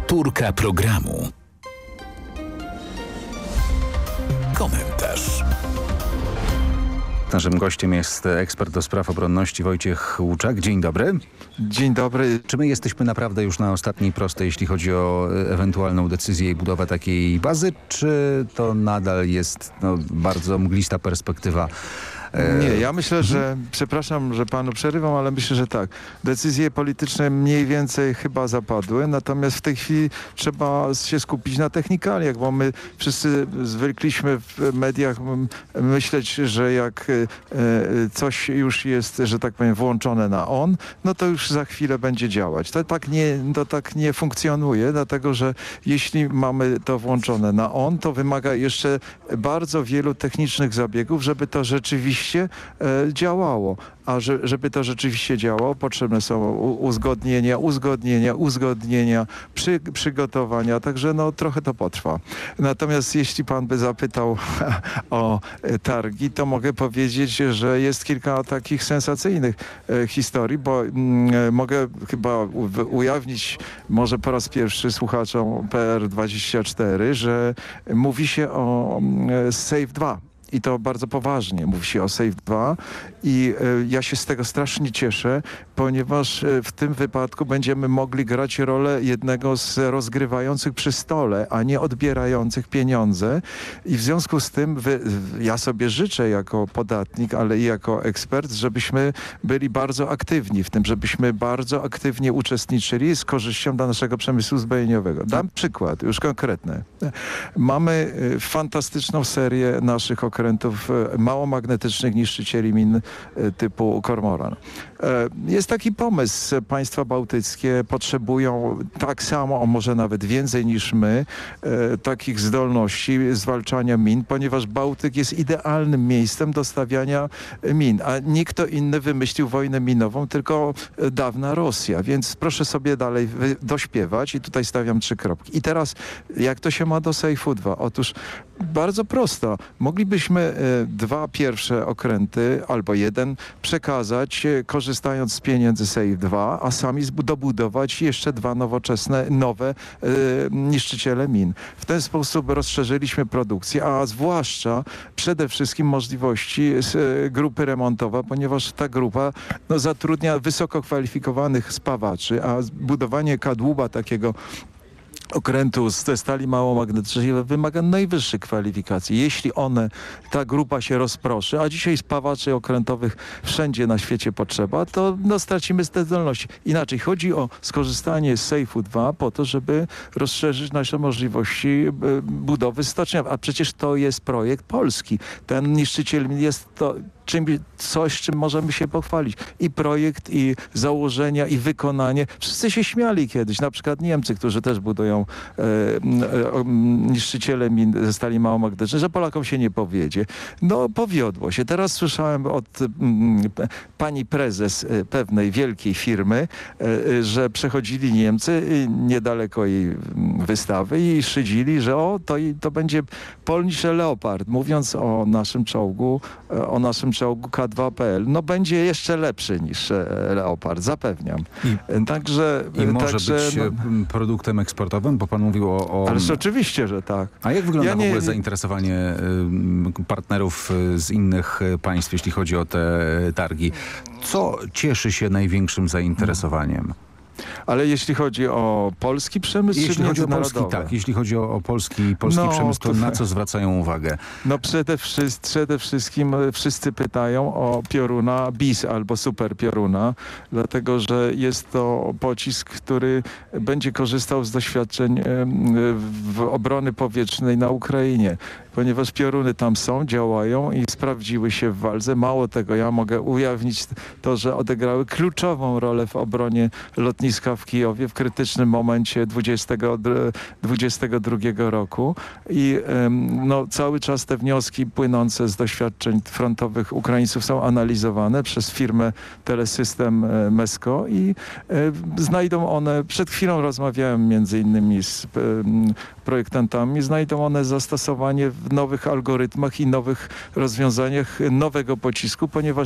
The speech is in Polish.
Powtórka programu. Komentarz. Naszym gościem jest ekspert do spraw obronności Wojciech Łuczak. Dzień dobry. Dzień dobry. Czy my jesteśmy naprawdę już na ostatniej prostej, jeśli chodzi o ewentualną decyzję i budowę takiej bazy, czy to nadal jest bardzo mglista perspektywa? Nie, ja myślę, że, przepraszam, że panu przerywam, ale myślę, że tak. Decyzje polityczne mniej więcej chyba zapadły, natomiast w tej chwili trzeba się skupić na technikaliach, bo my wszyscy zwykliśmy w mediach myśleć, że jak coś już jest, że tak powiem, włączone na on, no to już za chwilę będzie działać. To tak nie funkcjonuje, dlatego że jeśli mamy to włączone na on, to wymaga jeszcze bardzo wielu technicznych zabiegów, żeby to rzeczywiście działało. A żeby to rzeczywiście działało, potrzebne są uzgodnienia, przygotowania, także trochę to potrwa. Natomiast jeśli pan by zapytał o targi, to mogę powiedzieć, że jest kilka takich sensacyjnych historii, bo mogę chyba ujawnić może po raz pierwszy słuchaczom PR24, że mówi się o Safe 2. I to bardzo poważnie. Mówi się o Safe 2 i ja się z tego strasznie cieszę, ponieważ w tym wypadku będziemy mogli grać rolę jednego z rozgrywających przy stole, a nie odbierających pieniądze. I w związku z tym ja sobie życzę jako podatnik, ale i jako ekspert, żebyśmy byli bardzo aktywni w tym, żebyśmy bardzo aktywnie uczestniczyli z korzyścią dla naszego przemysłu zbrojeniowego. Dam przykład, już konkretny. Mamy fantastyczną serię naszych okrętów małomagnetycznych niszczycieli min typu Kormoran. Jest taki pomysł, państwa bałtyckie potrzebują tak samo, a może nawet więcej niż my, takich zdolności zwalczania min, ponieważ Bałtyk jest idealnym miejscem do stawiania min, a nikt kto inny wymyślił wojnę minową, tylko dawna Rosja, więc proszę sobie dalej dośpiewać i tutaj stawiam 3 kropki. I teraz jak to się ma do Sejfu 2? Otóż bardzo prosto. Moglibyśmy 2 pierwsze okręty albo 1 przekazać, korzystając z pieniędzy Safe 2, a sami dobudować jeszcze 2 nowoczesne, nowe niszczyciele min. W ten sposób rozszerzyliśmy produkcję, a zwłaszcza przede wszystkim możliwości grupy remontowej, ponieważ ta grupa zatrudnia wysoko kwalifikowanych spawaczy, a budowanie kadłuba takiego okrętu ze stali małomagnetycznej wymaga najwyższych kwalifikacji. Jeśli ta grupa się rozproszy, a dzisiaj spawaczy okrętowych wszędzie na świecie potrzeba, to stracimy te zdolności. Inaczej chodzi o skorzystanie z Safe'u 2 po to, żeby rozszerzyć nasze możliwości budowy stocznia. A przecież to jest projekt polski. Ten niszczyciel jest to coś, czym możemy się pochwalić. I projekt, i założenia, i wykonanie. Wszyscy się śmiali kiedyś. Na przykład Niemcy, którzy też budują niszczyciele min ze stali małomagnetycznej, że Polakom się nie powiedzie. Powiodło się. Teraz słyszałem od pani prezes pewnej wielkiej firmy, że przechodzili Niemcy niedaleko jej wystawy i szydzili, że to będzie Polnische Leopard, mówiąc o naszym czołgu K2PL. Będzie jeszcze lepszy niż Leopard, zapewniam. I może być produktem eksportowym, bo pan mówił o... Ależ oczywiście, że tak. A jak wygląda w ogóle zainteresowanie partnerów z innych państw, jeśli chodzi o te targi? Co cieszy się największym zainteresowaniem? Ale jeśli chodzi o polski przemysł, jeśli czy chodzi o polski, międzynarodowy? tak. Jeśli chodzi o polski przemysł, to na co zwracają uwagę? Przede wszystkim wszyscy pytają o pioruna BIS albo super pioruna, dlatego że jest to pocisk, który będzie korzystał z doświadczeń w obrony powietrznej na Ukrainie. Ponieważ pioruny tam są, działają i sprawdziły się w walce. Mało tego, ja mogę ujawnić to, że odegrały kluczową rolę w obronie lotniska w Kijowie w krytycznym momencie 2022 roku. I cały czas te wnioski płynące z doświadczeń frontowych Ukraińców są analizowane przez firmę Telesystem Mesko i znajdą one, przed chwilą rozmawiałem między innymi z projektantami, znajdą one zastosowanie w nowych algorytmach i nowych rozwiązaniach nowego pocisku, ponieważ